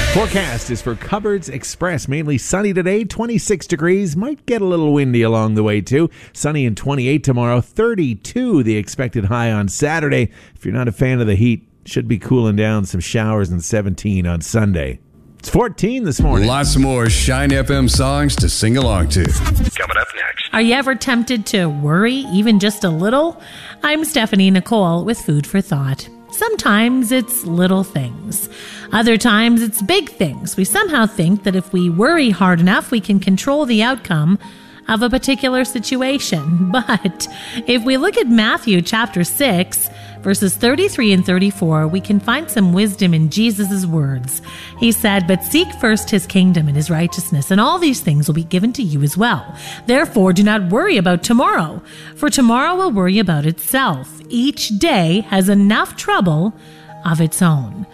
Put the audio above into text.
Forecast is for Cupboards Express. Mainly sunny today, 26 degrees. Might get a little windy along the way too. Sunny and 28 tomorrow, 32 the expected high on Saturday. If you're not a fan of the heat, should be cooling down, some showers, and 17 on Sunday. It's 14 this morning. Lots more Shine FM songs to sing along to. Coming up next. Are you ever tempted to worry, even just a little? I'm Stephanie Nicole with Food for Thought. Sometimes it's little things. Other times it's big things. We somehow think that if we worry hard enough, we can control the outcome of a particular situation. But if we look at Matthew chapter 6, verses 33 and 34, we can find some wisdom in Jesus' words. He said, "But seek first his kingdom and his righteousness, and all these things will be given to you as well. Therefore, do not worry about tomorrow, for tomorrow will worry about itself. Each day has enough trouble of its own."